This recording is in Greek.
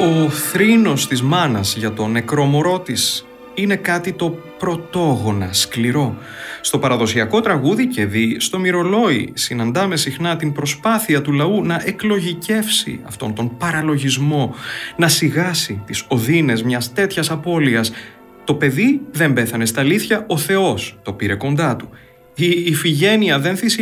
Ο θρήνος της μάνας για το νεκρό μωρό της είναι κάτι το πρωτόγωνα, σκληρό. Στο παραδοσιακό τραγούδι και δι στο μυρολόι συναντάμε συχνά την προσπάθεια του λαού να εκλογικεύσει αυτόν τον παραλογισμό, να σιγάσει τις οδύνες μιας τέτοιας απώλειας. Το παιδί δεν πέθανε στα αλήθεια, ο Θεός το πήρε κοντά του. Η Ιφηγένεια δεν θυσιάστηκε